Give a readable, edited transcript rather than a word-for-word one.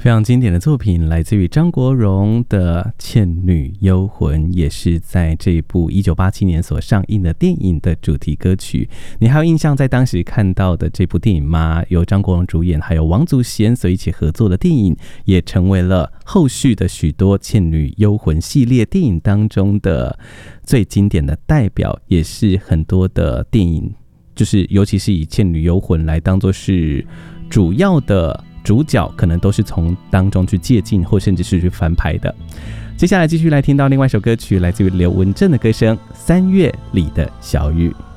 非常经典的作品，来自于张国荣的《倩女幽魂》，也是在这一部1987年所上映的电影的主题歌曲。你还有印象在当时看到的这部电影吗？由张国荣主演，还有王祖贤所一起合作的电影，也成为了后续的许多《倩女幽魂》系列电影当中的最经典的代表，也是很多的电影，就是尤其是以《倩女幽魂》来当作是主要的主角，可能都是从当中去借鉴或甚至是去翻拍的。接下来继续来听到另外一首歌曲，来自于刘文正的歌声《3月里的小雨》。